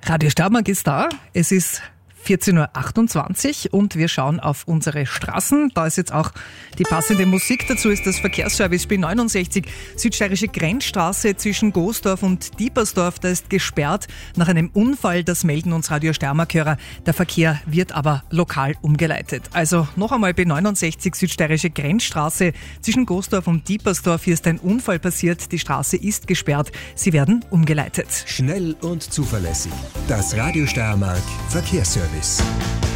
Radio Steiermark ist da. Es ist 14.28 Uhr und wir schauen auf unsere Straßen. Da ist jetzt auch die passende Musik dazu, ist das Verkehrsservice B69, Südsteirische Grenzstraße zwischen Goosdorf und Diepersdorf. Da ist gesperrt nach einem Unfall, das melden uns Radio Steiermark-Hörer. Der Verkehr wird aber lokal umgeleitet. Also noch einmal B69, Südsteirische Grenzstraße zwischen Goosdorf und Diepersdorf. Hier ist ein Unfall passiert, die Straße ist gesperrt. Sie werden umgeleitet. Schnell und zuverlässig. Das Radio Steiermark Verkehrsservice.